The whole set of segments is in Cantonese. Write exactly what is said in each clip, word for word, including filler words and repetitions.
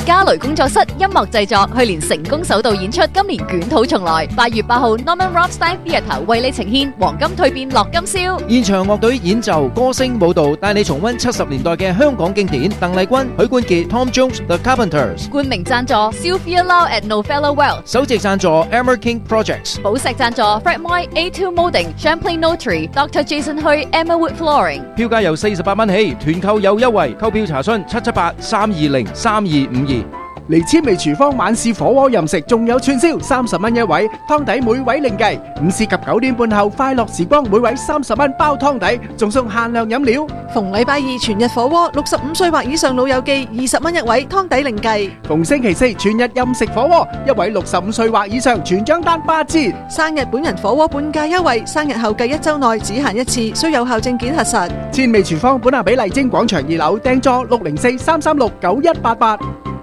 嘉雷工作室音樂製作，去年成功首度演出，今年捲土重來。八月八號 Norman Rothstein Theatre 為你呈現黃金蛻變樂金宵。 現場樂隊演奏、歌聲、舞蹈，帶你重溫七十年代嘅香港經典。鄧麗君、許冠傑、Tom Jones、The Carpenters。 冠名贊助 Sylvia Lau at Novella Well。 首席贊助 Emmer King Projects。 寶石贊助 Fred Moy、A two Molding、Champlain Notary、Doctor Jason Hui、Emmawood Flooring。 票價由四十八蚊起，團購有優惠，購票查詢七七八三二零三二五二。 嚟千味廚房晚市火鍋任食，仲有串燒三十蚊一位，湯底每位另計。午市及九點半後快樂時光，每位三十蚊包湯底，仲送限量飲料。 逢禮拜二全日火鍋，六十五歲或以上老友記二十蚊一位，湯底另計。 逢星期四全日任食火鍋，一位六十五歲或以上全張單八折。 生日本人火鍋半價優惠，生日後計一週內只限一次，需有效證件核實。 千味廚房本下比麗晶廣場二樓，訂座六零四三三六九一八八。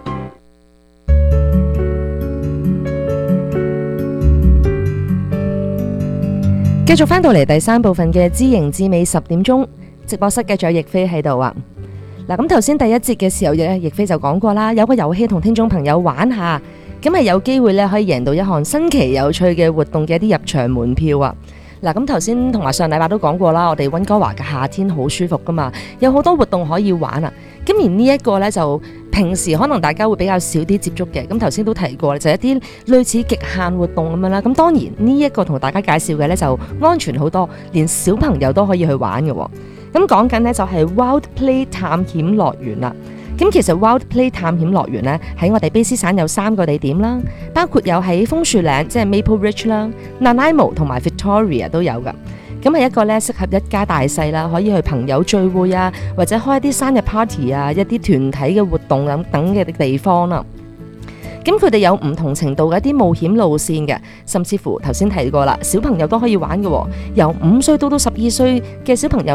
繼續翻到嚟第三部分嘅知型知美十點鐘直播室，繼續有亦菲喺度啊！嗱，咁頭先第一節嘅時候咧，亦菲就講過啦，有個遊戲同聽眾朋友玩下，咁係有機會咧可以贏到一項新奇有趣嘅活動嘅一啲入場門票啊！嗱，咁頭先同埋上禮拜都講過啦，我哋溫哥華嘅夏天好舒服噶嘛，有好多活動可以玩啊！咁而呢一個呢，就平時可能大家會比較少啲接觸嘅，咁頭先都提過就係一啲類似極限活動咁樣啦。咁當然呢一個同大家介紹嘅呢，就安全好多，連小朋友都可以去玩嘅。咁講緊呢，就係 Wild Play 探險樂園啦。咁其實 Wild Play 探險樂園呢，喺我哋卑詩省有三個地點啦，包括有喺楓樹嶺即係 Maple Ridge 啦、Nanaimo 同埋 Victoria 都有㗎。咁係一個咧適合一家大細啦，可以去朋友聚會啊，或者開一啲生日 party 啊，一啲團體嘅活動咁等嘅地方啦。咁佢哋有唔同程度嘅一啲冒險路線嘅，甚至乎頭先提過啦，小朋友都可以玩嘅，由五歲到到十二歲嘅小朋友